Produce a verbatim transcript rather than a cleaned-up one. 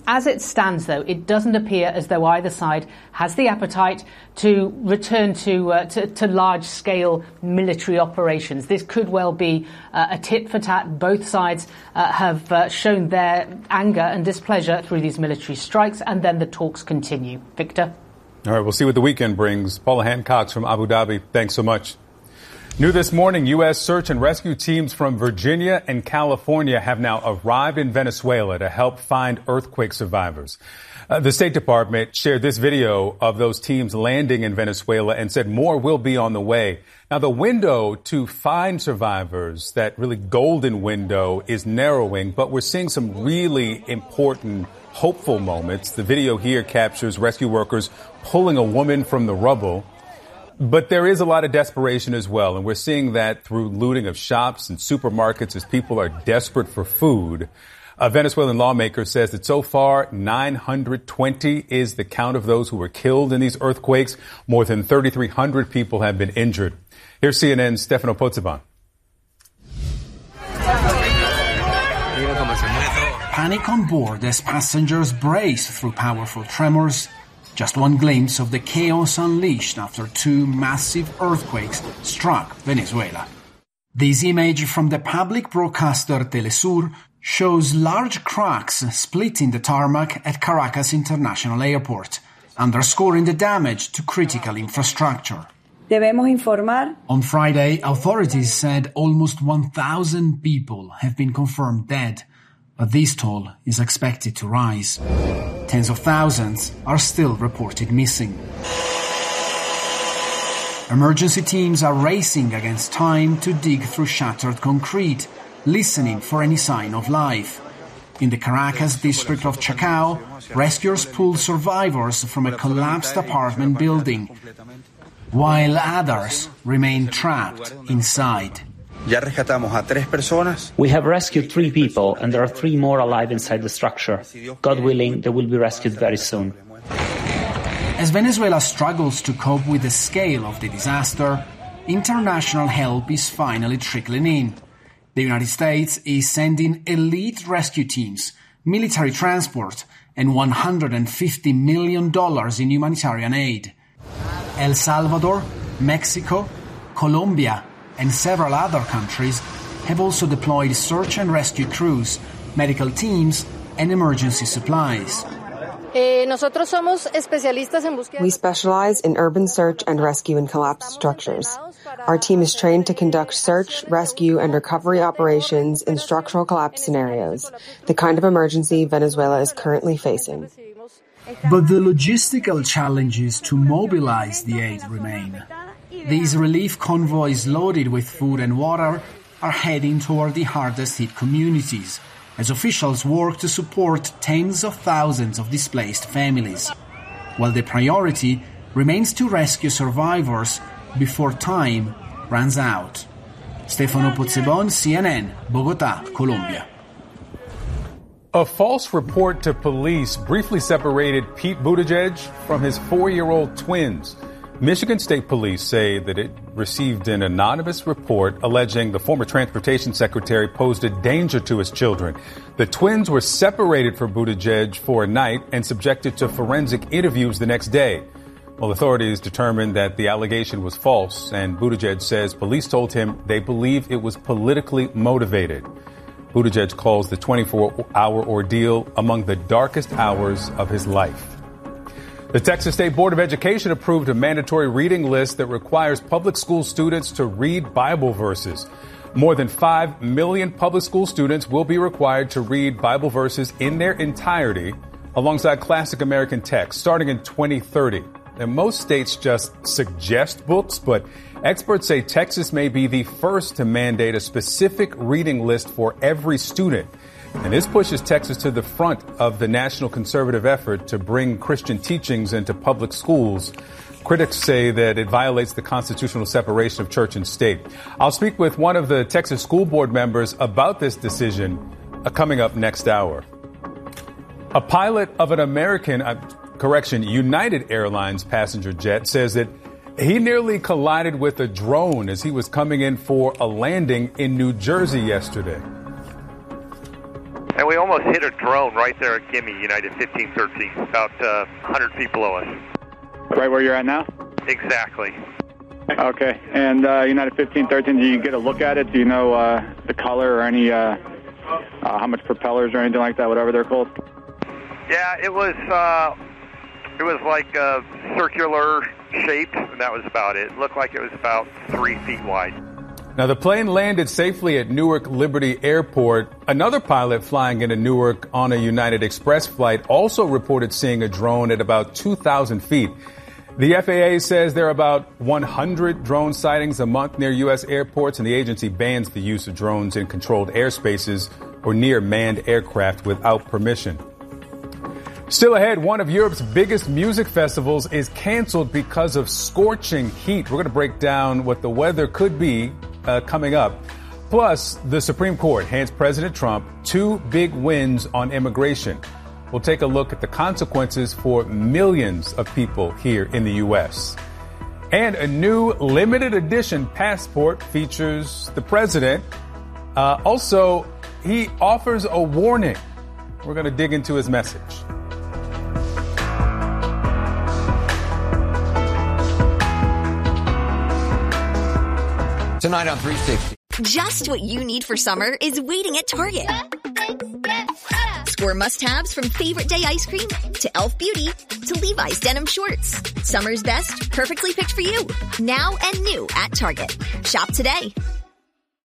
As it stands, though, it doesn't appear as though either side has the appetite to return to uh, to, to large-scale military operations. This could well be uh, a tit-for-tat. Both sides uh, have uh, shown their anger and displeasure through these military strikes, and then the talks continue. Victor? All right, we'll see what the weekend brings. Paula Hancock from Abu Dhabi, thanks so much. New this morning, U S search and rescue teams from Virginia and California have now arrived in Venezuela to help find earthquake survivors. Uh, the State Department shared this video of those teams landing in Venezuela and said more will be on the way. Now, the window to find survivors, that really golden window, is narrowing, but we're seeing some really important, hopeful moments. The video here captures rescue workers pulling a woman from the rubble. But there is a lot of desperation as well, and we're seeing that through looting of shops and supermarkets as people are desperate for food. A Venezuelan lawmaker says that so far, nine hundred twenty is the count of those who were killed in these earthquakes. More than thirty-three hundred people have been injured. Here's C N N's Stefano Pozzovan. Panic on board as passengers brace through powerful tremors. Just one glimpse of the chaos unleashed after two massive earthquakes struck Venezuela. This image from the public broadcaster Telesur shows large cracks splitting the tarmac at Caracas International Airport, underscoring the damage to critical infrastructure. Debemos informar. On Friday, authorities said almost one thousand people have been confirmed dead, but this toll is expected to rise. Tens of thousands are still reported missing. Emergency teams are racing against time to dig through shattered concrete, listening for any sign of life. In the Caracas district of Chacao, rescuers pulled survivors from a collapsed apartment building, while others remain trapped inside. We have rescued three people, and there are three more alive inside the structure. God willing, they will be rescued very soon. As Venezuela struggles to cope with the scale of the disaster, international help is finally trickling in. The United States is sending elite rescue teams, military transport, and one hundred fifty million dollars in humanitarian aid. El Salvador, Mexico, Colombia, and several other countries have also deployed search and rescue crews, medical teams, and emergency supplies. We specialize in urban search and rescue in collapsed structures. Our team is trained to conduct search, rescue, and recovery operations in structural collapse scenarios, the kind of emergency Venezuela is currently facing. But the logistical challenges to mobilize the aid remain. These relief convoys loaded with food and water are heading toward the hardest hit communities as officials work to support tens of thousands of displaced families, while the priority remains to rescue survivors before time runs out. Stefano Pozzovan, C N N, Bogotá, Colombia. A false report to police briefly separated Pete Buttigieg from his four-year-old twins. Michigan State Police say that it received an anonymous report alleging the former transportation secretary posed a danger to his children. The twins were separated from Buttigieg for a night and subjected to forensic interviews the next day. Well, authorities determined that the allegation was false, and Buttigieg says police told him they believe it was politically motivated. Buttigieg calls the twenty-four hour ordeal among the darkest hours of his life. The Texas State Board of Education approved a mandatory reading list that requires public school students to read Bible verses. More than five million public school students will be required to read Bible verses in their entirety alongside classic American texts starting in twenty thirty. And most states just suggest books, but experts say Texas may be the first to mandate a specific reading list for every student. And this pushes Texas to the front of the national conservative effort to bring Christian teachings into public schools. Critics say that it violates the constitutional separation of church and state. I'll speak with one of the Texas school board members about this decision uh, coming up next hour. A pilot of an American, uh, correction, United Airlines passenger jet says that he nearly collided with a drone as he was coming in for a landing in New Jersey yesterday. And we almost just hit a drone right there at Gimme, United fifteen thirteen, about uh, one hundred feet below us. Right where you're at now? Exactly. Okay. And uh, United fifteen thirteen, do you get a look at it? Do you know uh, the color or any, uh, uh, how much propellers or anything like that, whatever they're called? Yeah, it was, uh, it was like a circular shape, and that was about it. It looked like it was about three feet wide. Now, the plane landed safely at Newark Liberty Airport. Another pilot flying into Newark on a United Express flight also reported seeing a drone at about two thousand feet. The F A A says there are about one hundred drone sightings a month near U S airports, and the agency bans the use of drones in controlled airspaces or near manned aircraft without permission. Still ahead, one of Europe's biggest music festivals is canceled because of scorching heat. We're going to break down what the weather could be uh, coming up. Plus, the Supreme Court hands President Trump two big wins on immigration. We'll take a look at the consequences for millions of people here in the U S. And a new limited edition passport features the president. Uh, also, he offers a warning. We're going to dig into his message. Tonight on three sixty. Just what you need for summer is waiting at Target. Score must-haves from favorite day ice cream to e l f Beauty to Levi's denim shorts. Summer's best, perfectly picked for you. Now and new at Target. Shop today.